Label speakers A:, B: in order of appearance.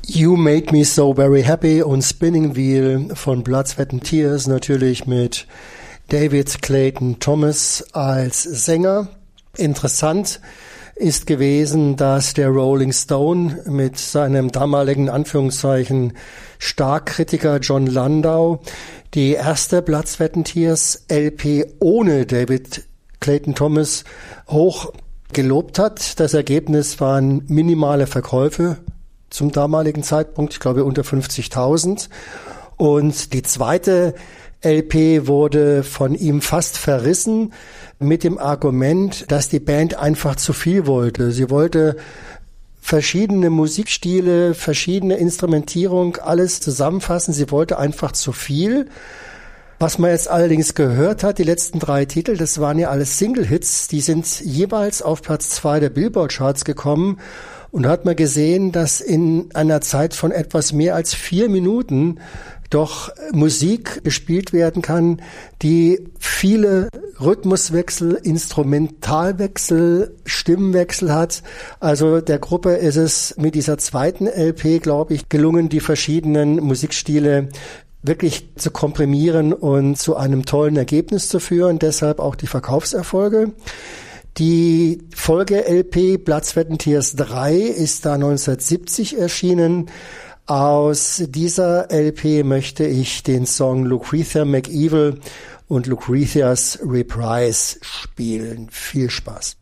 A: You Made Me So Very Happy und Spinning Wheel von Blood, Sweat and Tears, natürlich mit David Clayton Thomas als Sänger. Interessant ist gewesen, dass der Rolling Stone mit seinem damaligen Anführungszeichen Starkkritiker John Landau die erste Blood, Sweat and Tears LP ohne David Clayton Thomas hoch gelobt hat. Das Ergebnis waren minimale Verkäufe zum damaligen Zeitpunkt, ich glaube unter 50.000. Und die zweite LP wurde von ihm fast verrissen mit dem Argument, dass die Band einfach zu viel wollte. Sie wollte verschiedene Musikstile, verschiedene Instrumentierung, alles zusammenfassen. Sie wollte einfach zu viel. Was man jetzt allerdings gehört hat, die letzten 3 Titel, das waren ja alles Single-Hits, die sind jeweils auf Platz 2 der Billboard-Charts gekommen. Und da hat man gesehen, dass in einer Zeit von etwas mehr als 4 Minuten doch Musik gespielt werden kann, die viele Rhythmuswechsel, Instrumentalwechsel, Stimmwechsel hat. Also der Gruppe ist es mit dieser zweiten LP, glaube ich, gelungen, die verschiedenen Musikstile wirklich zu komprimieren und zu einem tollen Ergebnis zu führen. Deshalb auch die Verkaufserfolge. Die Folge-LP Blood, Sweat and Tears 3 ist da 1970 erschienen. Aus dieser LP möchte ich den Song Lucretia McEvil und Lucretia's Reprise spielen. Viel Spaß.